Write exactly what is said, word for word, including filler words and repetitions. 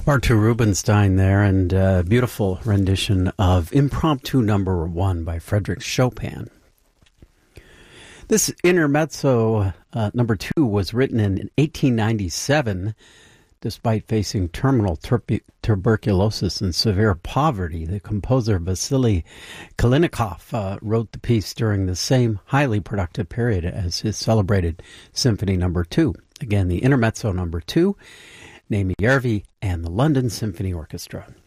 Artur Rubinstein there, and a beautiful rendition of Impromptu Number One by Frédéric Chopin. This intermezzo uh, number two was written in eighteen ninety-seven. Despite facing terminal tur- tuberculosis and severe poverty, the composer Vasily Kalinikov uh, wrote the piece during the same highly productive period as his celebrated Symphony Number Two. Again, the intermezzo number two, Némi Järvi and the London Symphony Orchestra.